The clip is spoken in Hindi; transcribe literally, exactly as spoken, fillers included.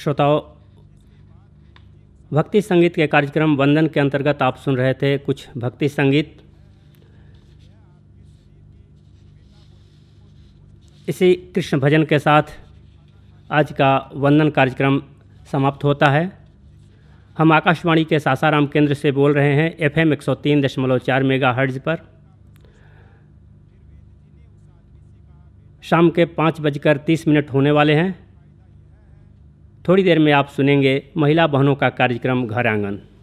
श्रोताओं, भक्ति संगीत के कार्यक्रम वंदन के अंतर्गत आप सुन रहे थे कुछ भक्ति संगीत। इसी कृष्ण भजन के साथ आज का वंदन कार्यक्रम समाप्त होता है। हम आकाशवाणी के सासाराम केंद्र से बोल रहे हैं एफ एम एक सौ तीन दशमलव चार मेगा हर्ट्ज पर। शाम के पाँच बजकर तीस मिनट होने वाले हैं। थोड़ी देर में आप सुनेंगे महिला बहनों का कार्यक्रम घर आंगन।